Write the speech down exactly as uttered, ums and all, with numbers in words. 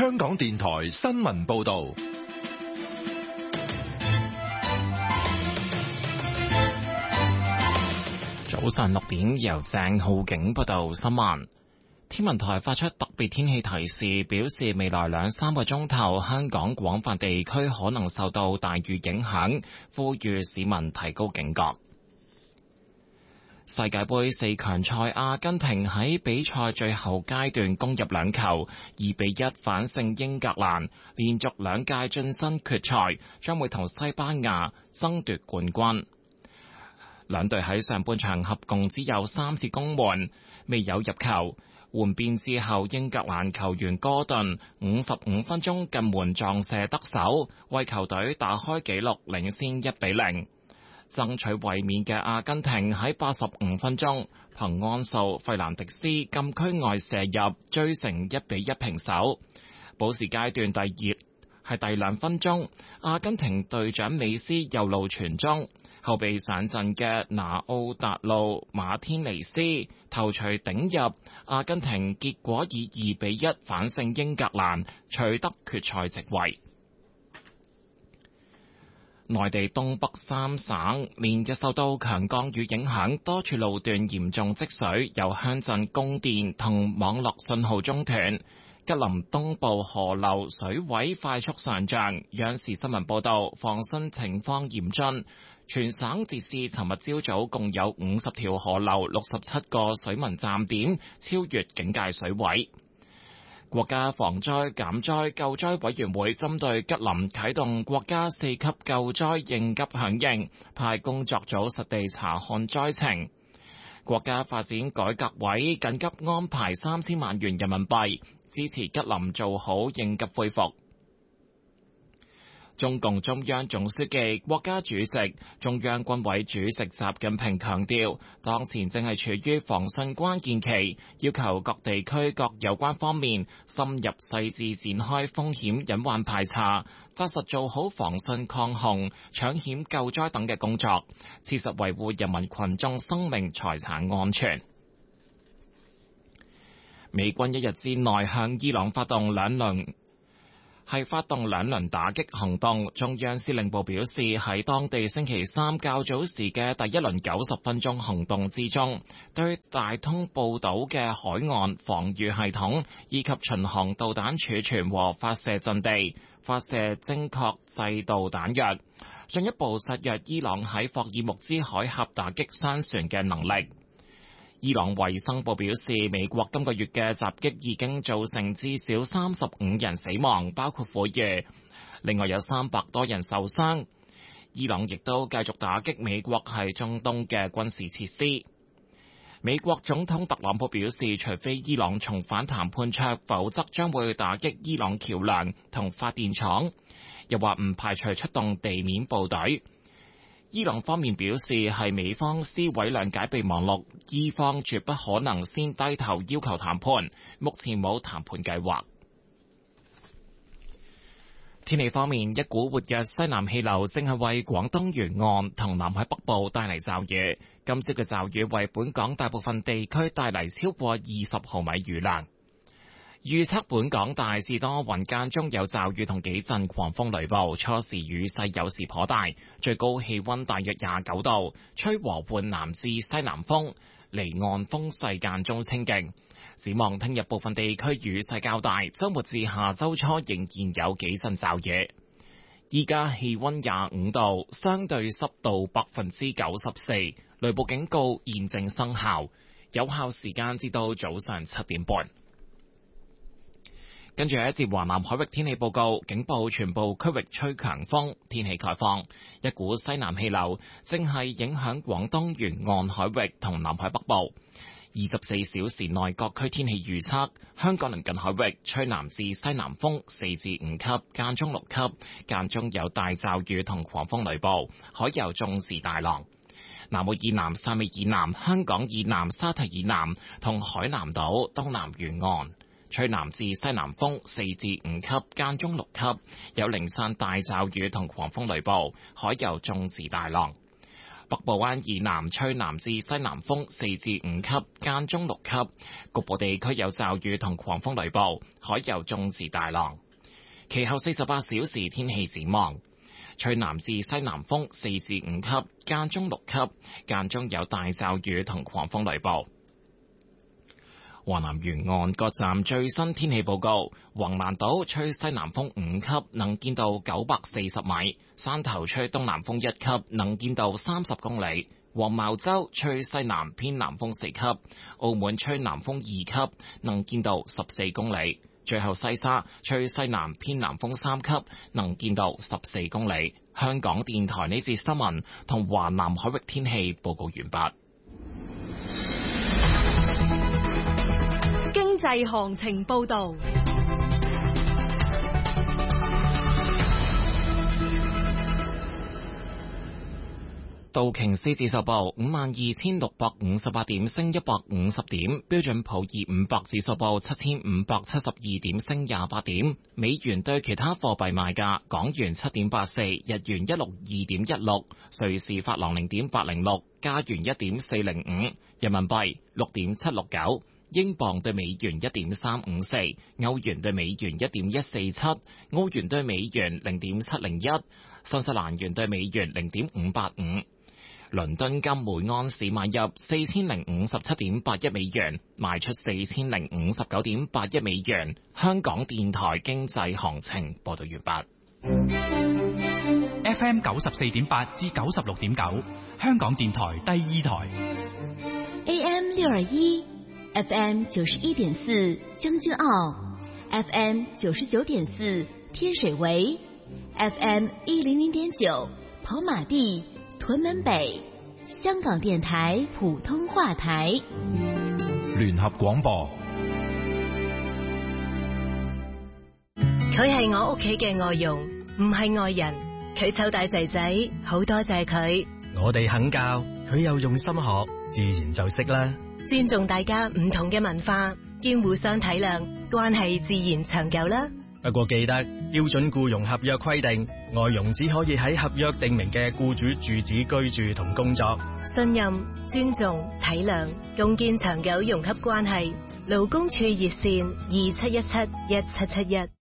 香港電台新聞報道。 早上六點，由鄭浩景報道新聞。天文台發出特別天氣提示，表示未來兩三個鐘頭，香港廣泛地區可能受到大雨影響，呼籲市民提高警覺。世界盃四強賽，阿根廷喺比賽最後階段攻入兩球，二比一反勝英格蘭，連續兩屆晉身決賽，將會同西班牙爭奪冠軍。兩隊喺上半場合共只有三次攻門，未有入球。換邊之後，英格蘭球員哥頓五十五分鐘近門撞射得手，為球隊打開紀錄，領先一比零。爭取衛冕嘅阿根廷喺八十五分鐘憑安素費蘭迪斯禁區外射入，追成一比一平手。補時階段第二係第兩分鐘，阿根廷隊長美斯右路傳中，後備上陣嘅拿奧達路馬天尼斯頭槌頂入，阿根廷結果以二比一反勝英格蘭，取得決賽席位。內地東北三省連日受到強降雨影響，多處路段嚴重積水，有鄉鎮供電同網絡信號中斷。吉林東部河流水位快速上漲，央視新聞報道，防汛情況嚴峻。全省截至尋日朝早共有五十條河流、六十七個水文站點超越警戒水位。國家防災減災救災委員會針對吉林啟動國家四級救災應急響應，派工作組實地查看災情。國家發展改革委緊急安排三千萬元人民幣，支持吉林做好應急恢復。中共中央總書記、國家主席、中央軍委主席習近平強調，當前正係處於防汛關鍵期，要求各地區各有關方面深入細緻展開風險隱患排查，紮實做好防汛抗洪、搶險救災等嘅工作，切實維護人民群眾生命財產安全。美軍一日之內向伊朗發動兩輪係發動兩輪打擊行動。中央司令部表示，喺當地星期三較早時嘅第一輪九十分鐘行動之中，對大通半島嘅海岸防禦系統以及巡航導彈儲存和發射陣地發射精確制導彈藥，進一步削弱伊朗喺霍爾木茲海峽打擊商船嘅能力。伊朗衛生部表示，美國今個月嘅襲擊已經造成至少三十五人死亡，包括婦孺，另外有三百多人受傷。伊朗亦都繼續打擊美國喺中東嘅軍事設施。美國總統特朗普表示，除非伊朗重返談判桌，否則將會打擊伊朗橋樑同發電廠，又話唔排除出動地面部隊。伊朗方面表示，係美方撕毀兩解備忘錄，伊方絕不可能先低頭要求談判，目前冇談判計劃。天氣方面，一股活躍西南氣流正係為廣東沿岸同南海北部帶嚟驟雨，今朝嘅驟雨為本港大部分地區帶嚟超過二十毫米雨量。預測本港大致多雲，間中有驟雨同幾陣狂風雷暴，初時雨勢有時頗大，最高氣溫大約廿九度，吹和緩南至西南風，離岸風勢間中清勁。展望聽日部分地區雨勢較大，周末至下周初仍然有幾陣驟雨。依家氣溫廿五度，相對濕度百分之九十四，雷暴警告現正生效，有效時間至到早上七點半。跟住係一節華南海域天氣報告，警報全部區域吹強風，天氣概況。一股西南氣流正係影響廣東沿岸海域同南海北部。二十四小時內各區天氣預測：香港鄰近海域吹南至西南風四至五級，間中六級，間中有大驟雨同狂風雷暴，海有中至大浪。南澳以南、汕尾以南、香港以南、沙堤以南同海南島東南沿岸吹南至西南風四至五級，間中六級，有零散大驟雨同狂風雷暴，海有中至大浪。 北部灣以南吹南至西南風四至五級，間中六級，局部地區有驟雨同狂風雷暴，海有中至大浪。其後四十八小時天氣展望。吹南至西南風四至五級，間中六級，間中有大驟雨同狂風雷暴。華南沿岸各站最新天氣報告：橫瀾島吹西南風五級，能見度九百四十米；山頭吹東南風一級，能見度三十公里；黃茅洲吹西南偏南風四級；澳門吹南風二級，能見度十四公里。最後西沙吹西南偏南風三級，能見度十四公里。香港電台呢節新聞同華南海域天氣報告完畢。 經濟行情報道。 道瓊斯指數報五萬二千六百五十八點，升一百五十點；標準普爾五百指數報七千五百七十二點，升廿八點。美元對其他貨幣賣價：港元七點八四，日元一六二點一六，瑞士法郎零點八零六，加元一點四零五，人民幣六點七六九，英鎊對美元一點三五四，歐元對美元一點一四七，澳元對美元零點七零一，新西蘭元對美元零點五八五。倫敦金每安士買入四千零五十七點八一美元，賣出四千零五十九點八一美元。香港電台經濟行情報道完畢。 F M 九十四點八至九十六點九，香港電台第二台。 A M 六二一，F M 九十一點四將軍澳 ，F M 九十九點四天水圍 ，F M 一零零點九跑馬地。屯門北，香港電台普通話台， 聯合廣播。 佢係我屋企嘅外傭，唔係外人。佢湊大仔仔，好多謝佢。 我哋肯教，佢又用心學，自然就識啦。 尊重大家唔同嘅文化，兼互相體諒，關係自然長久啦。 不過記得標準僱傭合約規定，外傭只可以喺合約訂明嘅僱主住址居住同工作。 信任、尊重、體諒，共建長久融洽關係。勞工處熱線二七一七一七七一。